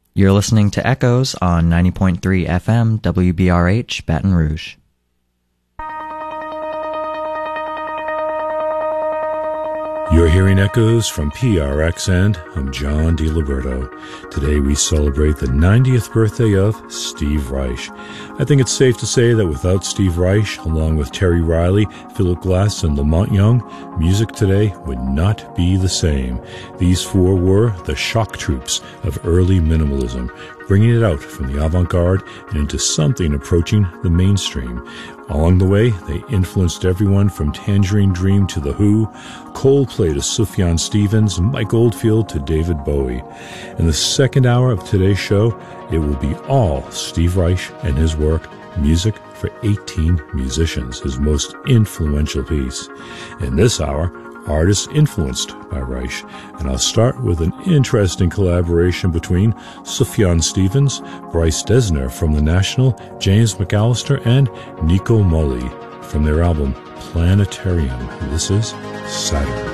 You're listening to Echoes on 90.3 FM WBRH Baton Rouge. You're hearing Echoes from PRXN. I'm John DiLiberto. Today we celebrate the 90th birthday of Steve Reich. I think it's safe to say that without Steve Reich, along with Terry Riley, Philip Glass, and Lamont Young, music today would not be the same. These four were the shock troops of early minimalism, bringing it out from the avant-garde and into something approaching the mainstream. Along the way, they influenced everyone from Tangerine Dream to The Who, Coldplay to Sufjan Stevens, Mike Oldfield to David Bowie. In the second hour of today's show, it will be all Steve Reich and his work, Music for 18 Musicians, his most influential piece. In this hour, artists influenced by Reich, and I'll start with an interesting collaboration between Sufjan Stevens, Bryce Dessner from The National, James McAllister, and Nico Muhly from their album Planetarium. This is Saturn.